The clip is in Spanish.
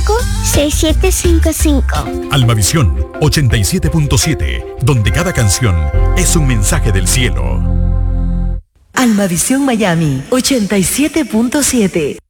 505-6755. Almavisión 87.7, donde cada canción es un mensaje del cielo. Almavisión Miami 87.7.